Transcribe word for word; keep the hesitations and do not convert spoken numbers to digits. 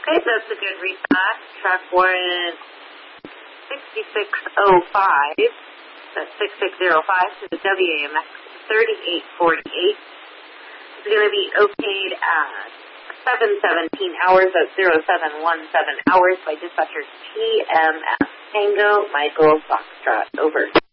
Okay, that's a good repass. Track warrant sixty-six oh five. That's six six zero five to the W A M X thirty-eight forty-eight. It's going to be okayed at seven seventeen hours at zero seven one seven hours by dispatcher T M S Tango Michael Foxtrot. Over.